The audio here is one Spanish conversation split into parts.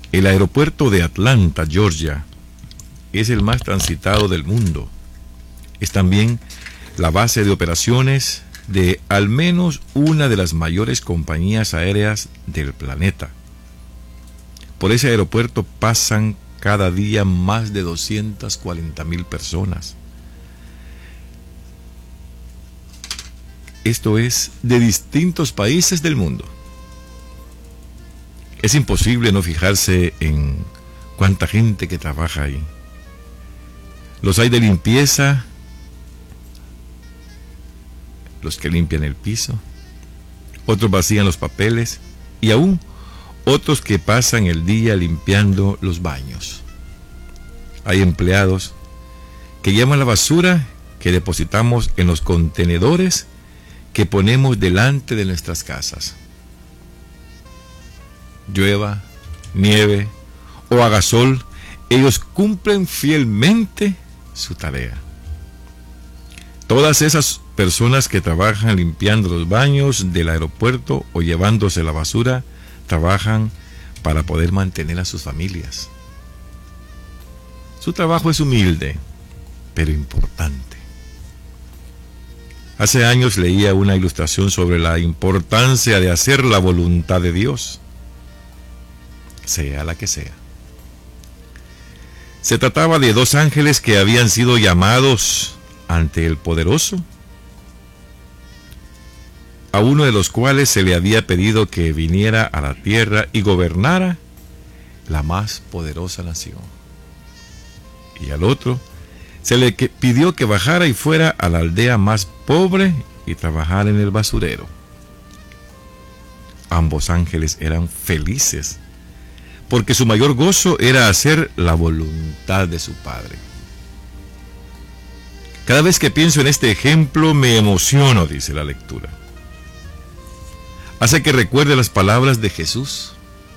El aeropuerto de Atlanta, Georgia, es el más transitado del mundo. Es también la base de operaciones de al menos una de las mayores compañías aéreas del planeta. Por ese aeropuerto pasan cada día más de 240,000 personas. Esto es de distintos países del mundo. Es imposible no fijarse en cuánta gente que trabaja ahí. Los hay de limpieza, los que limpian el piso, otros vacían los papeles y aún otros que pasan el día limpiando los baños. Hay empleados que llevan la basura que depositamos en los contenedores que ponemos delante de nuestras casas. Llueva, nieve o haga sol, ellos cumplen fielmente su tarea. Todas esas personas que trabajan limpiando los baños del aeropuerto o llevándose la basura, trabajan para poder mantener a sus familias. Su trabajo es humilde, pero importante. Hace años leía una ilustración sobre la importancia de hacer la voluntad de Dios, sea la que sea. Se trataba de dos ángeles que habían sido llamados ante el Poderoso, a uno de los cuales se le había pedido que viniera a la tierra y gobernara la más poderosa nación. Y al otro se le pidió que bajara y fuera a la aldea más pobre y trabajara en el basurero. Ambos ángeles eran felices, porque su mayor gozo era hacer la voluntad de su Padre. Cada vez que pienso en este ejemplo me emociono, dice la lectura. Hace que recuerde las palabras de Jesús.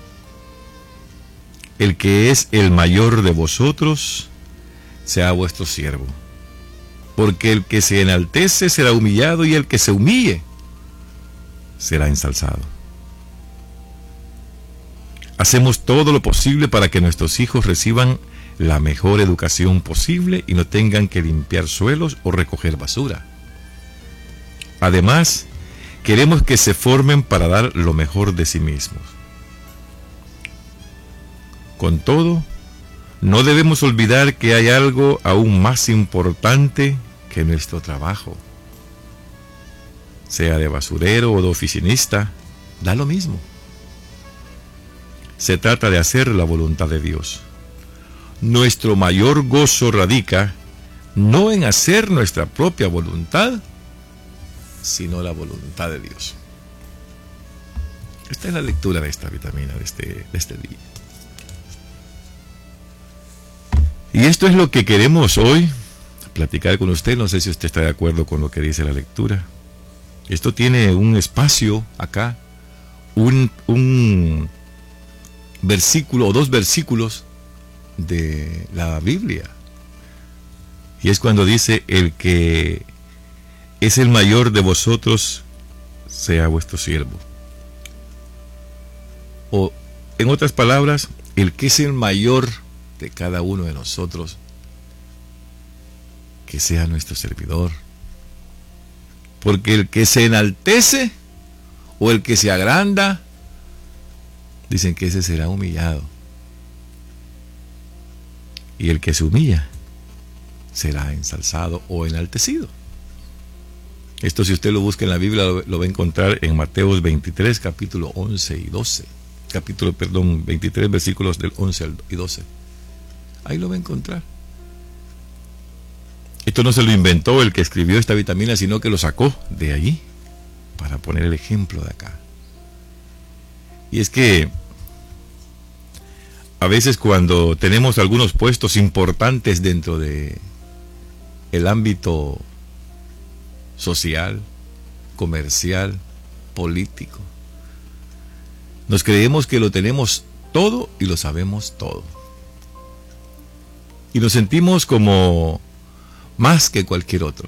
El que es el mayor de vosotros, sea vuestro siervo. Porque el que se enaltece será humillado, y el que se humille será ensalzado. Hacemos todo lo posible para que nuestros hijos reciban la mejor educación posible y no tengan que limpiar suelos o recoger basura. Además, queremos que se formen para dar lo mejor de sí mismos. Con todo, no debemos olvidar que hay algo aún más importante que nuestro trabajo. Sea de basurero o de oficinista, da lo mismo. Se trata de hacer la voluntad de Dios. Nuestro mayor gozo radica no en hacer nuestra propia voluntad, sino la voluntad de Dios. Esta es la lectura de esta vitamina de este día. Y esto es lo que queremos hoy platicar con usted. No sé si usted está de acuerdo con lo que dice la lectura. Esto tiene un espacio acá, un versículo o dos versículos de la Biblia. Y es cuando dice: el que es el mayor de vosotros, sea vuestro siervo. O, en otras palabras, el que es el mayor de cada uno de nosotros, que sea nuestro servidor. Porque el que se enaltece o el que se agranda, dicen que ese será humillado. Y el que se humilla será ensalzado o enaltecido. Esto, si usted lo busca en la Biblia, lo va a encontrar en Mateos 23, capítulo 11 y 12. 23, versículos del 11 y 12. Ahí lo va a encontrar. Esto no se lo inventó el que escribió esta vitamina, sino que lo sacó de allí para poner el ejemplo de acá. Y es que a veces cuando tenemos algunos puestos importantes dentro de el ámbito social, comercial, político, nos creemos que lo tenemos todo y lo sabemos todo. Y nos sentimos como más que cualquier otro.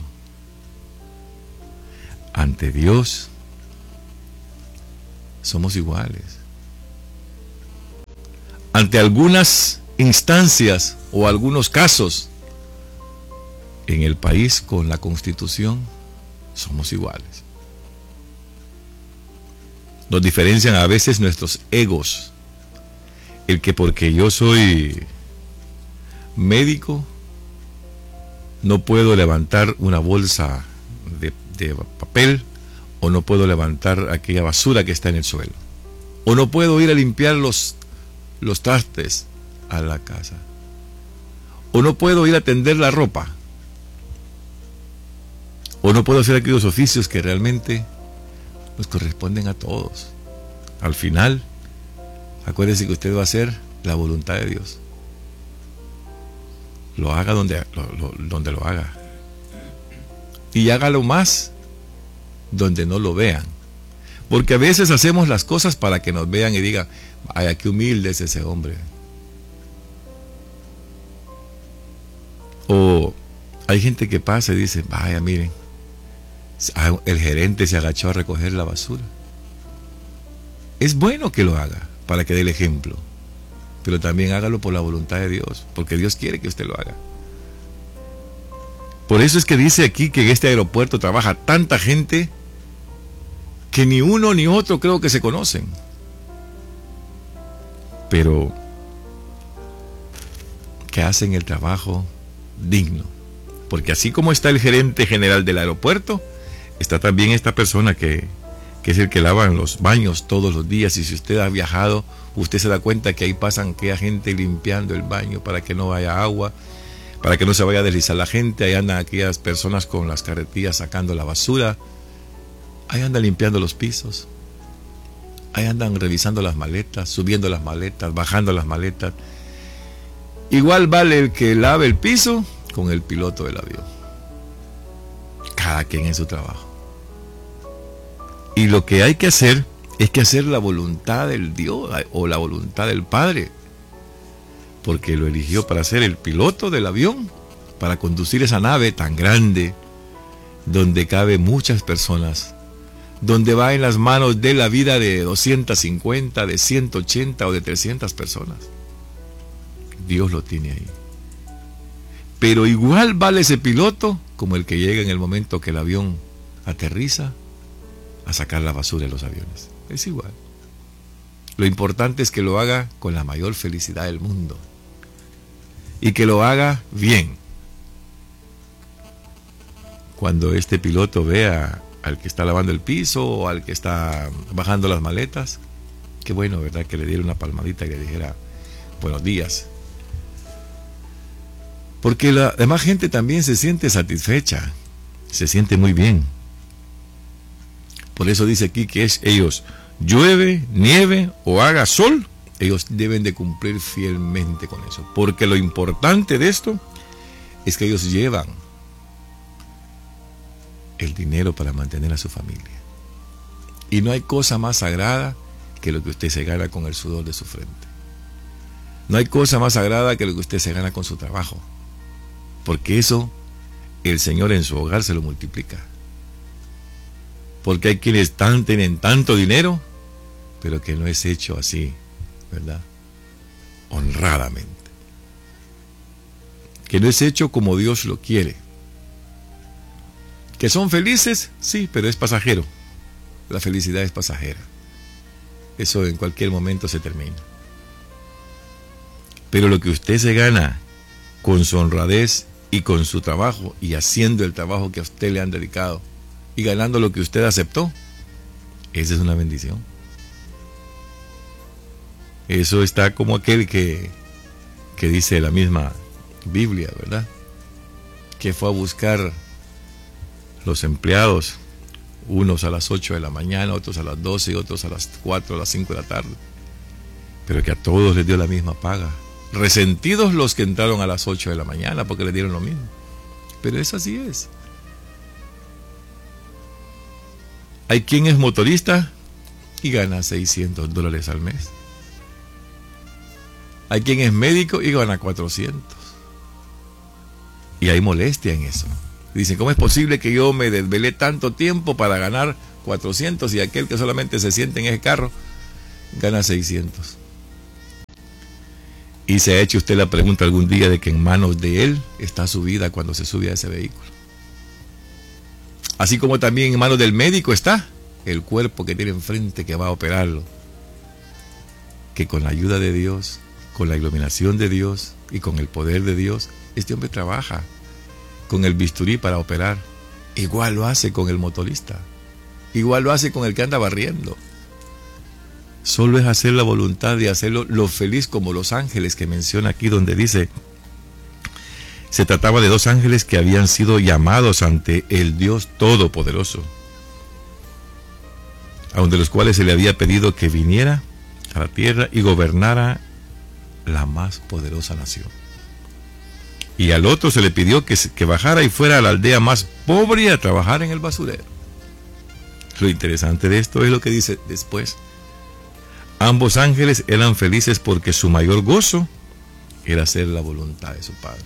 Ante Dios somos iguales. ante algunas instancias o algunos casos, en el país con la Constitución somos iguales. Nos diferencian a veces nuestros egos. El que porque yo soy médico no puedo levantar una bolsa de papel, o no puedo levantar aquella basura que está en el suelo, o no puedo ir a limpiar los trastes a la casa, o no puedo ir a tender la ropa, o no puedo hacer aquellos oficios que realmente nos corresponden a todos. Al final, acuérdese que usted va a hacer la voluntad de Dios. Lo haga donde lo haga. Y hágalo más donde no lo vean. Porque a veces hacemos las cosas para que nos vean y digan, ay, qué humilde es ese hombre. O hay gente que pasa y dice, vaya, miren, el gerente se agachó a recoger la basura. Es bueno que lo haga para que dé el ejemplo, pero también hágalo por la voluntad de Dios, porque Dios quiere que usted lo haga. Por eso es que dice aquí que en este aeropuerto trabaja tanta gente que ni uno ni otro creo que se conocen. Pero que hacen el trabajo digno. Porque así como está el gerente general del aeropuerto, está también esta persona que es el que lava los baños todos los días. Y si usted ha viajado, usted se da cuenta que ahí pasan aquella gente limpiando el baño para que no haya agua, para que no se vaya a deslizar la gente. Ahí andan aquellas personas con las carretillas sacando la basura. Ahí andan limpiando los pisos. Ahí andan revisando las maletas, subiendo las maletas, bajando las maletas. Igual vale el que lave el piso con el piloto del avión. Cada quien en su trabajo. Y lo que hay que hacer es que hacer la voluntad del Dios o la voluntad del Padre, porque lo eligió para ser el piloto del avión, para conducir esa nave tan grande, donde cabe muchas personas, donde va en las manos de la vida de 250, de 180 o de 300 personas. Dios lo tiene ahí. Pero igual vale ese piloto como el que llega en el momento que el avión aterriza a sacar la basura de los aviones. Es igual. Lo importante es que lo haga con la mayor felicidad del mundo y que lo haga bien. Cuando este piloto vea al que está lavando el piso o al que está bajando las maletas, qué bueno, ¿verdad? Que le diera una palmadita y le dijera buenos días. Porque la demás gente también se siente satisfecha, se siente muy bien. Por eso dice aquí que ellos, llueve, nieve o haga sol, ellos deben de cumplir fielmente con eso. Porque lo importante de esto es que ellos llevan el dinero para mantener a su familia. Y no hay cosa más sagrada que lo que usted se gana con el sudor de su frente. No hay cosa más sagrada que lo que usted se gana con su trabajo. Porque eso el Señor en su hogar se lo multiplica. Porque hay quienes tienen tanto dinero, pero que no es hecho así, ¿verdad? Honradamente. Que no es hecho como Dios lo quiere. ¿Que son felices? Sí, pero es pasajero. La felicidad es pasajera. Eso en cualquier momento se termina. Pero lo que usted se gana con su honradez y con su trabajo y haciendo el trabajo que a usted le han dedicado y ganando lo que usted aceptó, esa es una bendición. Eso está como aquel que dice la misma Biblia, ¿verdad? Que fue a buscar los empleados, unos a las 8 de la mañana, otros a las 12 y otros a las 4, a las 5 de la tarde, pero que a todos les dio la misma paga. Resentidos los que entraron a las 8 de la mañana porque les dieron lo mismo, pero eso así es. Hay quien es motorista y gana $600 al mes. Hay quien es médico y gana 400. Y hay molestia en eso. Dicen, ¿cómo es posible que yo me desvelé tanto tiempo para ganar 400 y aquel que solamente se siente en ese carro gana 600? ¿Y se ha hecho usted la pregunta algún día de que en manos de Él está su vida cuando se sube a ese vehículo? Así como también en manos del médico está el cuerpo que tiene enfrente que va a operarlo. Que con la ayuda de Dios, con la iluminación de Dios y con el poder de Dios, este hombre trabaja con el bisturí para operar. Igual lo hace con el motorista. Igual lo hace con el que anda barriendo. Solo es hacer la voluntad de hacerlo lo feliz como los ángeles que menciona aquí, donde dice, se trataba de 2 ángeles que habían sido llamados ante el Dios Todopoderoso, a donde los cuales se le había pedido que viniera a la tierra y gobernara la más poderosa nación. Y al otro se le pidió que bajara y fuera a la aldea más pobre a trabajar en el basurero. Lo interesante de esto es lo que dice después. Ambos ángeles eran felices porque su mayor gozo era hacer la voluntad de su Padre.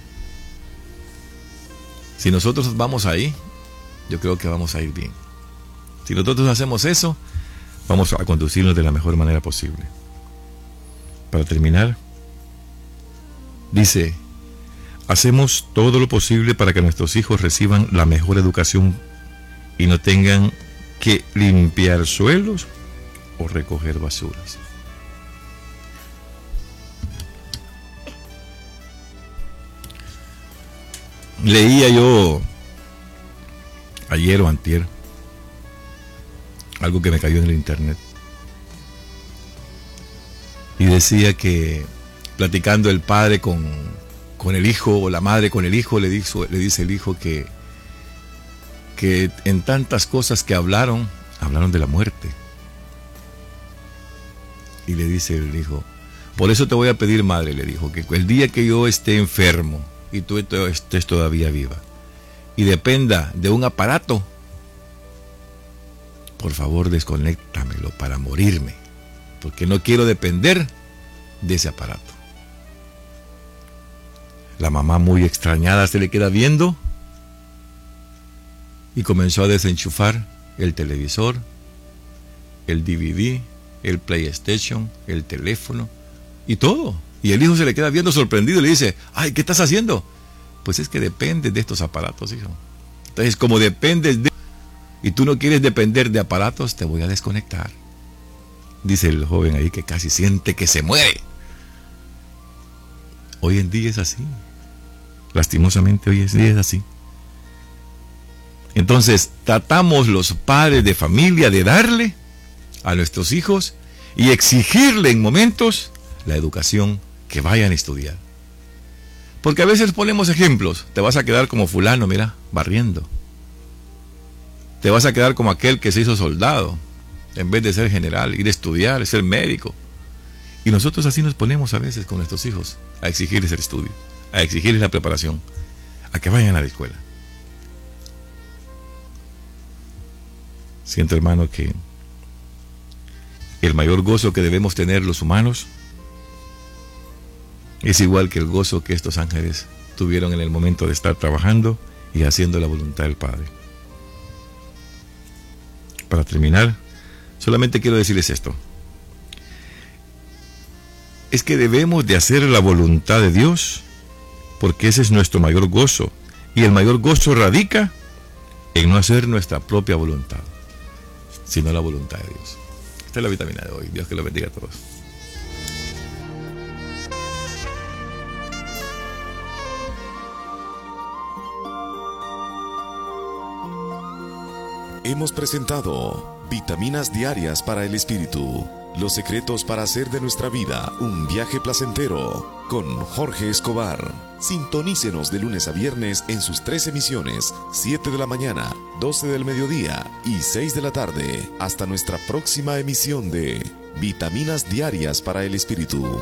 Si nosotros vamos ahí, yo creo que vamos a ir bien. Si nosotros hacemos eso, vamos a conducirnos de la mejor manera posible. Para terminar, dice, hacemos todo lo posible para que nuestros hijos reciban la mejor educación y no tengan que limpiar suelos o recoger basuras. Leía yo ayer o antier algo que me cayó en el internet y decía que platicando el padre con el hijo o la madre con el hijo, le dice el hijo que en tantas cosas que hablaron de la muerte. Y le dice el hijo, por eso te voy a pedir, madre, le dijo, que el día que yo esté enfermo y tú estés todavía viva y dependa de un aparato, por favor desconéctamelo para morirme, porque no quiero depender de ese aparato. La mamá, muy extrañada, se le queda viendo y comenzó a desenchufar el televisor, el DVD, el PlayStation, el teléfono y todo. Y el hijo se le queda viendo sorprendido y le dice, ay, ¿qué estás haciendo? Pues es que depende de estos aparatos, hijo. Entonces, como dependes de... y tú no quieres depender de aparatos, te voy a desconectar. Dice el joven ahí que casi siente que se muere. Hoy en día es así. Lastimosamente hoy en día es así. Entonces, tratamos los padres de familia de darle a nuestros hijos y exigirle en momentos la educación que vayan a estudiar. Porque a veces ponemos ejemplos. Te vas a quedar como fulano, mira, barriendo. Te vas a quedar como aquel que se hizo soldado en vez de ser general, ir a estudiar, ser médico. Y nosotros así nos ponemos a veces con nuestros hijos a exigirles el estudio, a exigirles la preparación, a que vayan a la escuela. Siento, hermano, que el mayor gozo que debemos tener los humanos es igual que el gozo que estos ángeles tuvieron en el momento de estar trabajando y haciendo la voluntad del Padre. Para terminar, solamente quiero decirles esto. Es que debemos de hacer la voluntad de Dios, porque ese es nuestro mayor gozo, y el mayor gozo radica en no hacer nuestra propia voluntad, sino la voluntad de Dios. Esta es la vitamina de hoy. Dios que lo bendiga a todos. Hemos presentado Vitaminas Diarias para el Espíritu. Los secretos para hacer de nuestra vida un viaje placentero con Jorge Escobar. Sintonícenos de lunes a viernes en sus 3 emisiones, 7 de la mañana, 12 del mediodía y 6 de la tarde. Hasta nuestra próxima emisión de Vitaminas Diarias para el Espíritu.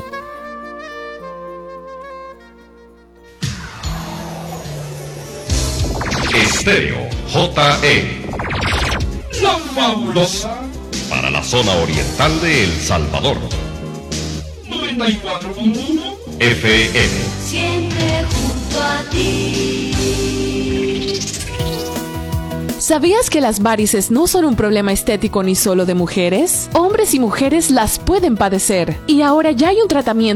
Estéreo JE, la fabulosa, para la zona oriental de El Salvador. 94.1 FM. Siempre junto a ti. ¿Sabías que las varices no son un problema estético ni solo de mujeres? Hombres y mujeres las pueden padecer. Y ahora ya hay un tratamiento